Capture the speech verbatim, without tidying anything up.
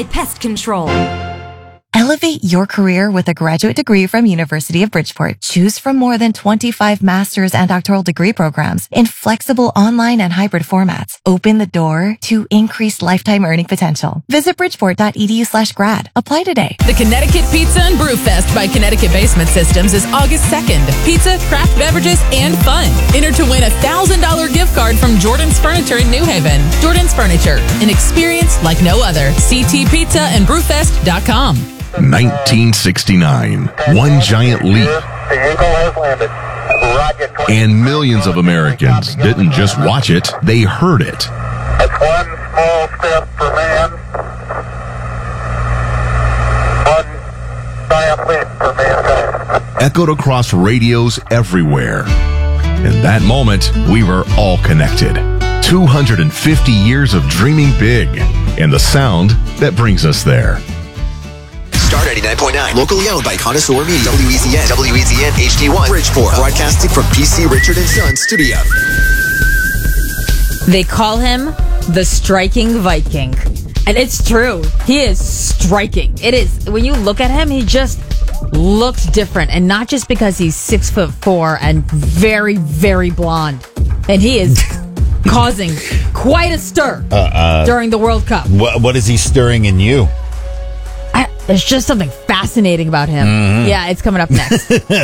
by pest control. Elevate your career with a graduate degree from University of Bridgeport. Choose from more than twenty-five master's and doctoral degree programs in flexible online and hybrid formats. Open the door to increased lifetime earning potential. Visit bridgeport.edu slash grad. Apply today. The Connecticut Pizza and Brew Fest by Connecticut Basement Systems is August second. Pizza, craft beverages, and fun. Enter to win a one thousand dollars gift card from Jordan's Furniture in New Haven. Jordan's Furniture, an experience like no other. c t pizza and brewfest dot com. nineteen sixty-nine. One giant leap. And millions of Americans didn't just watch it, they heard it. That's one small step for man, one giant leap for mankind. Echoed across radios everywhere. In that moment, we were all connected. two hundred fifty years of dreaming big, and the sound that brings us there. Star ninety-nine point nine, locally owned by Connoisseur Media, W E Z N, W E Z N H D one, Bridgeport, broadcasting from P C Richard and Son Studio. They call him the striking Viking. And it's true. He is striking. It is. When you look at him, he just looks different. And not just because he's six foot four and very, very blonde. And he is causing quite a stir uh, uh, during the World Cup. What, what is he stirring in you? I, there's just something fascinating about him. Mm-hmm. Yeah, it's coming up next.